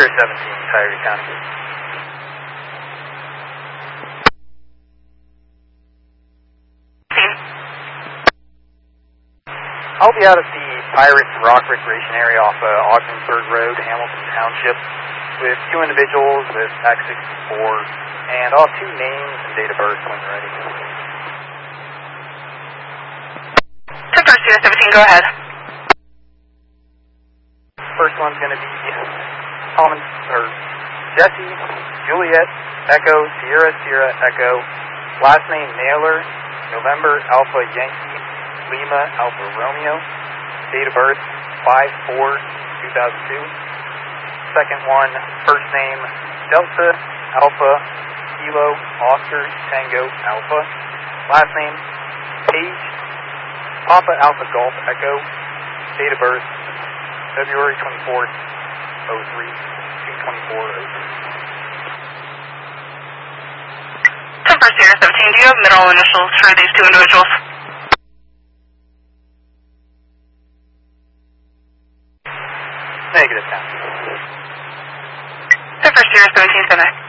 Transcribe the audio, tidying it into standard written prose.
17, Tyree County. I'll be out at the Pirates Rock Recreation area off Ogdensburg Road, Hamilton Township, with 2 individuals with Act 64, and I'll have 2 names and date of birth when you're ready. 10-17, go ahead. First one's going to be Jesse, Juliet, Echo, Sierra, Sierra, Echo, last name Naylor, November, Alpha, Yankee, Lima, Alpha, Romeo, date of birth 5/4/2002. Second one, first name Delta, Alpha, Kilo, Oscar, Tango, Alpha, last name Page, Papa, Alpha, Golf, Echo, date of birth February 24th, 03, 2/24/03. 10-17, do you have middle initials for these 2 individuals? Negative, 10-17, go ahead.